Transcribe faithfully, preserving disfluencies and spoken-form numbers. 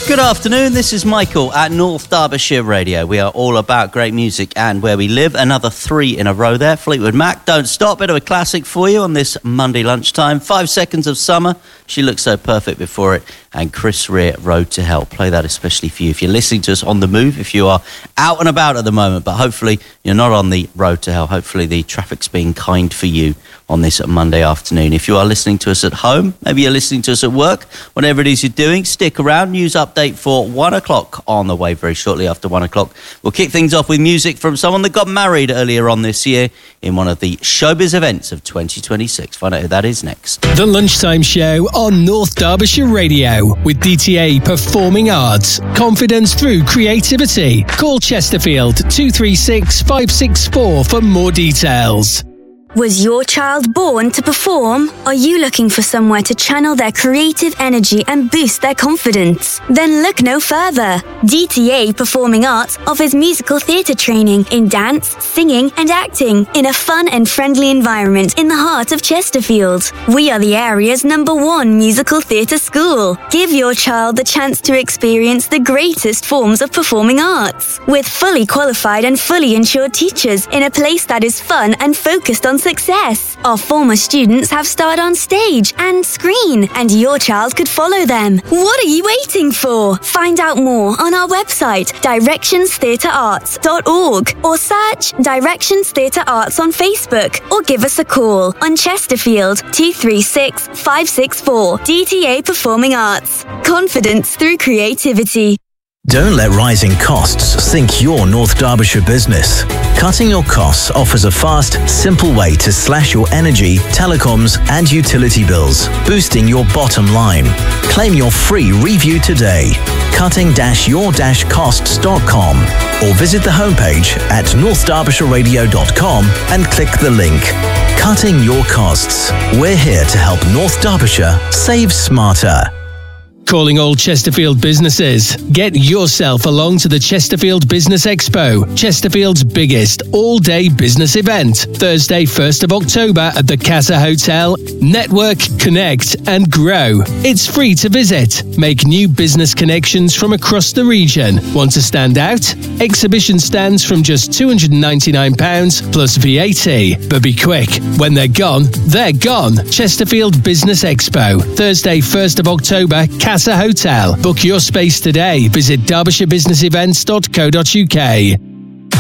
Good afternoon, this is Michael at North Derbyshire Radio. We are all about great music and where we live. Another three in a row there. Fleetwood Mac, Don't Stop. Bit of a classic for you on this Monday lunchtime. Five Seconds of Summer. She Looks So Perfect Before It. And Chris Rea, Road to Hell. Play that especially for you if you're listening to us on the move, if you are out and about at the moment. But hopefully you're not on the road to hell. Hopefully the traffic's being kind for you on this Monday afternoon. If you are listening to us at home, maybe you're listening to us at work, whatever it is you're doing, stick around. News update for one o'clock on the way very shortly after one o'clock. We'll kick things off with music from someone that got married earlier on this year in one of the showbiz events of twenty twenty-six. Find out who that is next. The Lunchtime Show on North Derbyshire Radio with D T A Performing Arts. Confidence through creativity. Call Chesterfield two three six, five six four for more details. Was your child born to perform? Are you looking for somewhere to channel their creative energy and boost their confidence? Then look no further. D T A Performing Arts offers musical theatre training in dance, singing and acting in a fun and friendly environment in the heart of Chesterfield. We are the area's number one musical theatre school. Give your child the chance to experience the greatest forms of performing arts with fully qualified and fully insured teachers in a place that is fun and focused on success. Our former students have starred on stage and screen, and your child could follow them. What are you waiting for? Find out more on our website, directions theatre arts dot org, or search Directions Theatre Arts on Facebook, or give us a call on Chesterfield two three six, five six four. D T A Performing Arts. Confidence through creativity. Don't let rising costs sink your North Derbyshire business. Cutting your costs offers a fast, simple way to slash your energy, telecoms and utility bills, boosting your bottom line. Claim your free review today. cutting your costs dot com or visit the homepage at north derbyshire radio dot com and click the link. Cutting your costs. We're here to help North Derbyshire save smarter. Calling all Chesterfield businesses. Get yourself along to the Chesterfield Business Expo, Chesterfield's biggest all-day business event. Thursday, first of October at the Casa Hotel. Network, connect and grow. It's free to visit. Make new business connections from across the region. Want to stand out? Exhibition stands from just two hundred ninety-nine pounds plus V A T. But be quick. When they're gone, they're gone. Chesterfield Business Expo, Thursday, first of October, Casa Hotel. Book your space today. Visit derbyshire business events dot co dot uk.